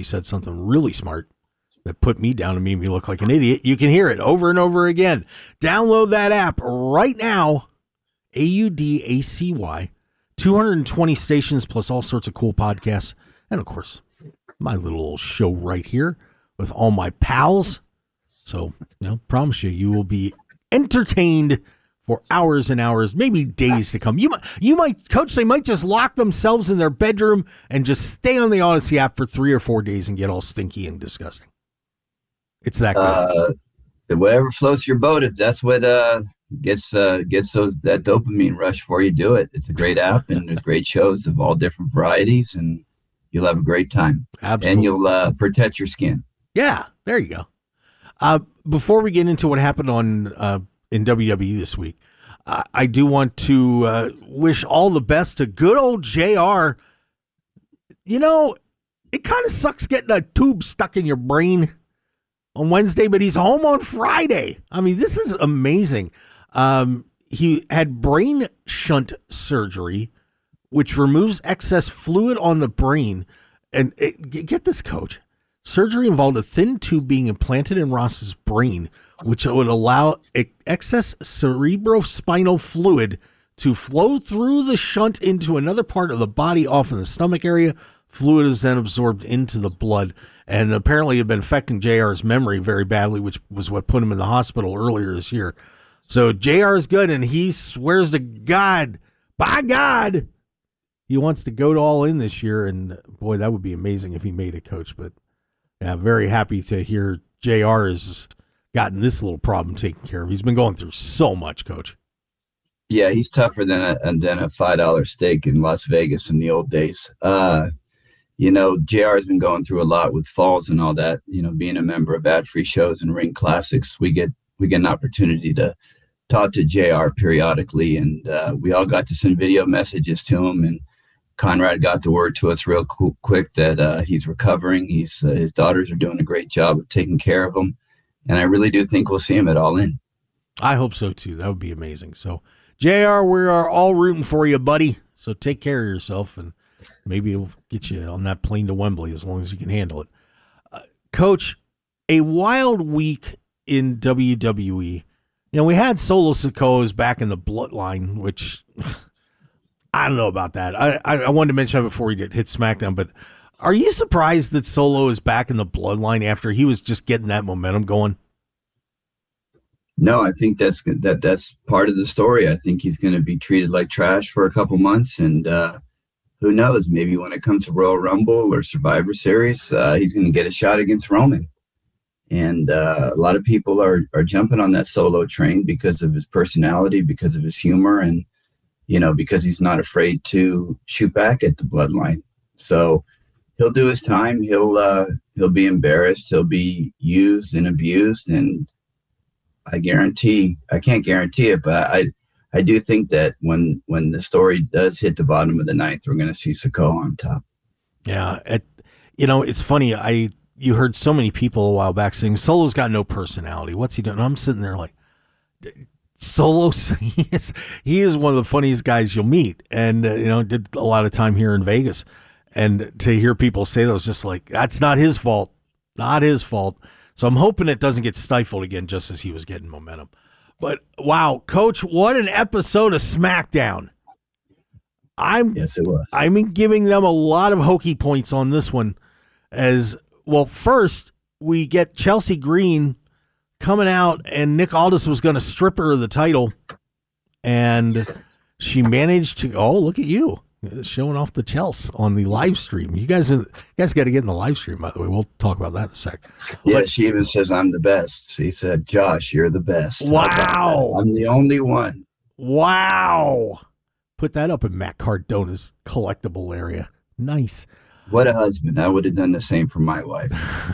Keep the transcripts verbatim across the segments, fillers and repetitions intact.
Chelsea said something really smart that put me down and made me look like an idiot. You can hear it over and over again. Download that app right now. A U D A C Y. two hundred twenty stations plus all sorts of cool podcasts. And, of course, my little show right here with all my pals. So, you know, promise you, you will be entertained for hours and hours, maybe days to come. You might, you might, Coach, they might just lock themselves in their bedroom and just stay on the Odyssey app for three or four days and get all stinky and disgusting. It's that good. Uh, whatever floats your boat, if that's what uh, gets uh, gets those that dopamine rush for you, do it. It's a great app, and there's great shows of all different varieties, and you'll have a great time. Absolutely. And you'll uh, protect your skin. Yeah, there you go. Uh, before we get into what happened on uh, in W W E this week, uh, I do want to uh, wish all the best to good old J R. You know, it kind of sucks getting a tube stuck in your brain on Wednesday, but he's home on Friday. I mean, this is amazing. Um, he had brain shunt surgery, which removes excess fluid on the brain. And it, get this, Coach. Surgery involved a thin tube being implanted in Ross's brain, which would allow excess cerebrospinal fluid to flow through the shunt into another part of the body, often the stomach area. Fluid is then absorbed into the blood, and apparently it had been affecting J R's memory very badly, which was what put him in the hospital earlier this year. So J R is good, and he swears to God, by God, he wants to go to All In this year, and boy, that would be amazing if he made it, Coach. But yeah, very happy to hear J R has gotten this little problem taken care of. He's been going through so much, Coach. Yeah, he's tougher than a, than a five dollar steak in Las Vegas in the old days. Uh, you know, J R has been going through a lot with falls and all that. You know, being a member of Ad Free Shows and Ring Classics, we get we get an opportunity to talk to J R periodically, and uh, we all got to send video messages to him. And Conrad got the word to us real cool, quick that uh, he's recovering. He's uh, his daughters are doing a great job of taking care of him, and I really do think we'll see him at All In. I hope so too. That would be amazing. So, J R, we are all rooting for you, buddy. So take care of yourself, and maybe it'll get you on that plane to Wembley as long as you can handle it. Uh, Coach, a wild week in W W E. You know, we had Solo Sikoa's back in the Bloodline, which I don't know about that. I, I, I wanted to mention that before we did hit SmackDown, but are you surprised that Solo is back in the Bloodline after he was just getting that momentum going? No, I think that's that that's part of the story. I think he's going to be treated like trash for a couple months, and uh, who knows? Maybe when it comes to Royal Rumble or Survivor Series, uh, he's going to get a shot against Roman. And uh, a lot of people are are jumping on that Solo train because of his personality, because of his humor, and you know, because he's not afraid to shoot back at the Bloodline. So he'll do his time. He'll uh, he'll be embarrassed. He'll be used and abused, and I guarantee, I can't guarantee it, but I, I do think that when, when the story does hit the bottom of the ninth, we're going to see Sikoa on top. Yeah. It, you know, it's funny. I, you heard so many people a while back saying Solo's got no personality. What's he doing? I'm sitting there like, Solo, he is, he is one of the funniest guys you'll meet. And, uh, you know, did a lot of time here in Vegas, and to hear people say that was just like, that's not his fault, not his fault. So I'm hoping it doesn't get stifled again just as he was getting momentum. But, wow, Coach, what an episode of SmackDown. I'm, yes, it was. I'm giving them a lot of hokey points on this one. As well, first, we get Chelsea Green coming out, and Nick Aldis was going to strip her of the title. And she managed to, oh, look at you. Showing off the Chelsea on the live stream. You guys, you guys got to get in the live stream, by the way. We'll talk about that in a sec. Yeah, but, she even says I'm the best. She said, "Josh, you're the best." Wow, I'm the only one. Wow, put that up in Matt Cardona's collectible area. Nice. What a husband! I would have done the same for my wife.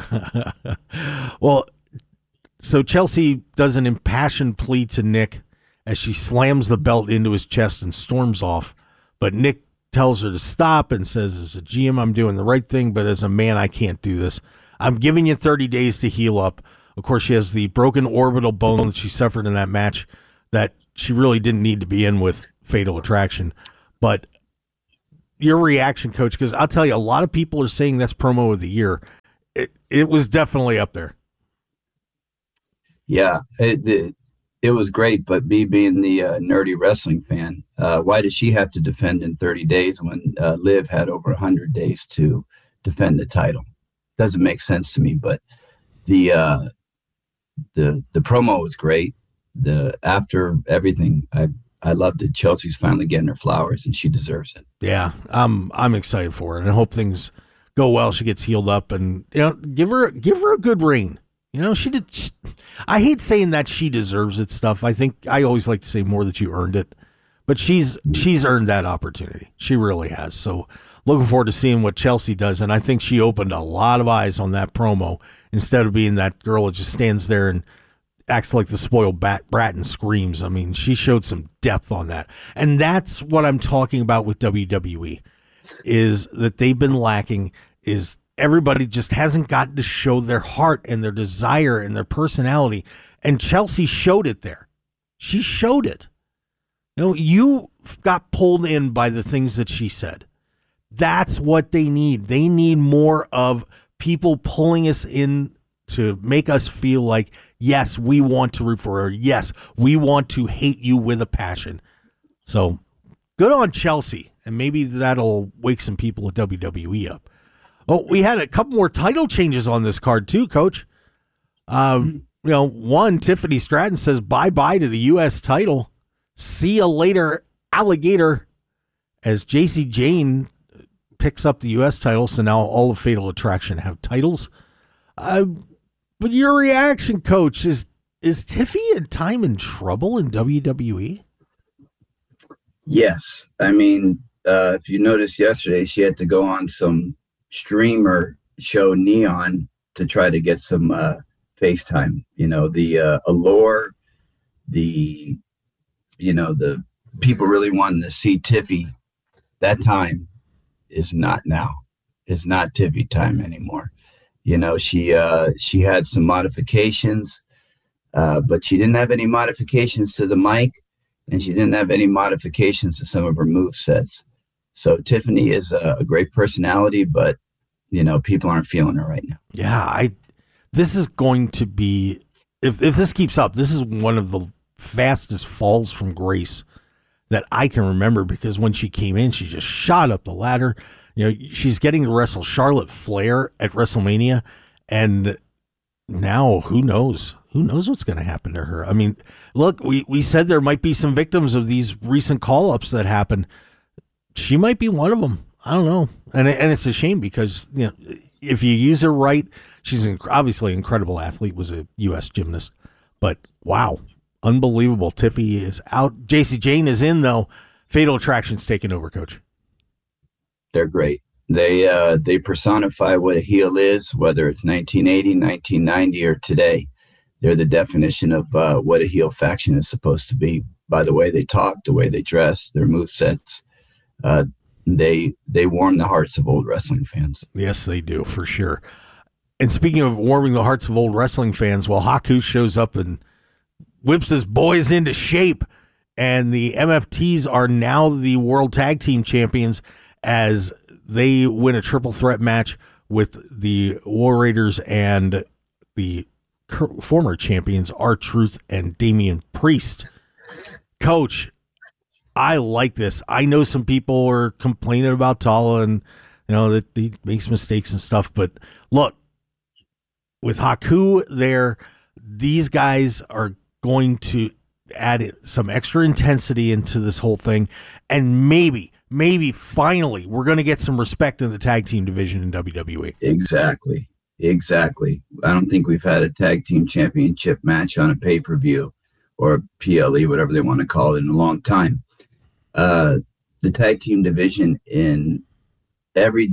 Well, so Chelsea does an impassioned plea to Nick as she slams the belt into his chest and storms off, but Nick tells her to stop and says, as a G M, I'm doing the right thing, but as a man, I can't do this. I'm giving you thirty days to heal up. Of course, she has the broken orbital bone that she suffered in that match that she really didn't need to be in with Fatal Attraction. But your reaction, Coach, because I'll tell you, a lot of people are saying that's promo of the year. It, it was definitely up there. Yeah, it, it, it was great, but me being the uh, nerdy wrestling fan, uh, why does she have to defend in thirty days when uh, Liv had over one hundred days to defend the title? Doesn't make sense to me, but the uh, the the promo was great. The after everything, I I loved it. Chelsea's finally getting her flowers, and she deserves it. Yeah, I'm I'm excited for it, and I hope things go well. She gets healed up, and you know, give her give her a good reign. You know, she did. She, I hate saying that she deserves it. Stuff. I think I always like to say more that you earned it, but she's she's earned that opportunity. She really has. So looking forward to seeing what Chelsea does, and I think she opened a lot of eyes on that promo instead of being that girl that just stands there and acts like the spoiled bat, brat and screams. I mean, she showed some depth on that. And that's what I'm talking about with W W E, is that they've been lacking, is everybody just hasn't gotten to show their heart and their desire and their personality. And Chelsea showed it there. She showed it. You know, you got pulled in by the things that she said. That's what they need. They need more of people pulling us in to make us feel like, yes, we want to root for her. Yes, we want to hate you with a passion. So good on Chelsea, and maybe that'll wake some people at W W E up. Oh, we had a couple more title changes on this card too, Coach. Um, you know, one, Tiffany Stratton says bye-bye to the U S title. See you later, alligator, as J C Jane picks up the U S title, so now all of Fatal Attraction have titles. Uh, but your reaction, Coach, is is Tiffy and time in trouble in W W E? Yes. I mean, uh, if you noticed yesterday, she had to go on some streamer show Neon to try to get some uh, FaceTime. You know, the uh, allure, the, you know, the people really wanting to see Tiffy. That time is not now. It's not Tiffy time anymore. You know, she uh, she had some modifications, uh, but she didn't have any modifications to the mic, and she didn't have any modifications to some of her move sets. So Tiffany is a, a great personality, but, you know, people aren't feeling her right now. Yeah, I. This is going to be, if if this keeps up, this is one of the fastest falls from grace that I can remember, because when she came in, she just shot up the ladder. You know, she's getting to wrestle Charlotte Flair at WrestleMania, and now who knows? Who knows what's going to happen to her? I mean, look, we, we said there might be some victims of these recent call-ups that happened. She might be one of them. I don't know. And and it's a shame, because, you know, if you use her right, she's an, obviously an incredible athlete, was a U S gymnast. But, wow, unbelievable. Tiffy is out. J C Jane is in, though. Fatal Attraction's taking over, Coach. They're great. They uh, they personify what a heel is, whether it's nineteen eighty, nineteen ninety, or today. They're the definition of uh, what a heel faction is supposed to be, by the way they talk, the way they dress, their movesets. Uh, they they warm the hearts of old wrestling fans. Yes, they do, for sure. And speaking of warming the hearts of old wrestling fans, well, Haku shows up and whips his boys into shape, and the M F Ts are now the World Tag Team Champions, as they win a triple threat match with the War Raiders and the former champions R-Truth and Damian Priest. Coach, I like this. I know some people are complaining about Tala and, you know, that he makes mistakes and stuff, but look, with Haku there, these guys are going to add some extra intensity into this whole thing, and maybe Maybe finally we're going to get some respect in the tag team division in W W E. Exactly. Exactly. I don't think we've had a tag team championship match on a pay-per-view or P L E, whatever they want to call it, in a long time. Uh, the tag team division in every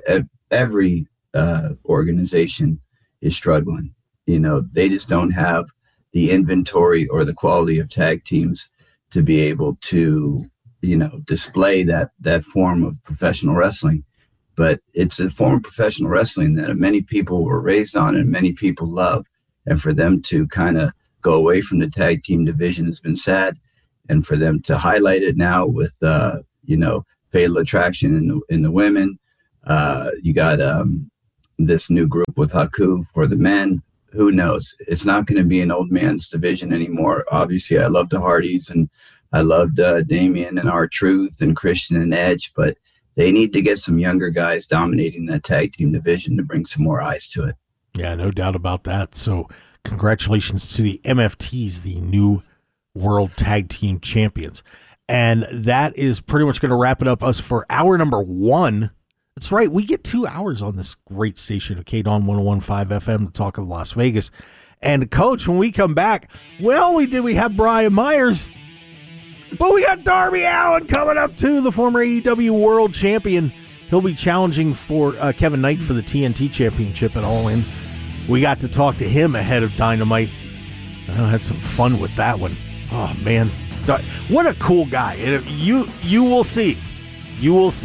every uh, organization is struggling. You know, they just don't have the inventory or the quality of tag teams to be able to, you know, display that that form of professional wrestling. But it's a form of professional wrestling that many people were raised on and many people love. And for them to kind of go away from the tag team division has been sad. And for them to highlight it now with, uh, you know, Fatal Attraction in the, in the women. Uh, you got um, this new group with Haku for the men. Who knows? It's not going to be an old man's division anymore. Obviously, I love the Hardys, and I loved uh, Damian and R-Truth and Christian and Edge, but they need to get some younger guys dominating that tag team division to bring some more eyes to it. Yeah, no doubt about that. So congratulations to the M F Ts, the new World Tag Team Champions. And that is pretty much going to wrap it up us for hour number one. That's right. We get two hours on this great station of K D O N one oh one point five F M to talk of Las Vegas. And, Coach, when we come back, well, we did we have Brian Myers, but we got Darby Allin coming up, too, the former A E W World Champion. He'll be challenging for uh, Kevin Knight for the T N T Championship at All In. We got to talk to him ahead of Dynamite. I had some fun with that one. Oh, man. What a cool guy. You, you will see. You will see.